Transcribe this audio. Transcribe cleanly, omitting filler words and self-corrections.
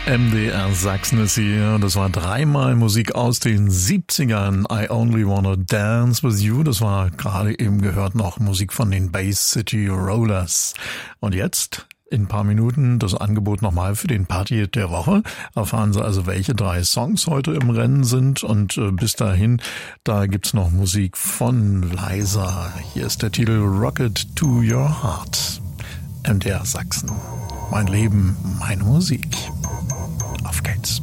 MDR Sachsen ist hier. Das war dreimal Musik aus den 70ern. I Only Wanna Dance With You. Das war gerade eben gehört noch Musik von den Bay City Rollers. Und jetzt in ein paar Minuten das Angebot nochmal für den Party der Woche. Erfahren Sie also, welche 3 Songs heute im Rennen sind. Und bis dahin, da gibt's noch Musik von Liza. Hier ist der Titel Rocket to Your Heart. MDR Sachsen. Mein Leben, meine Musik. Auf geht's.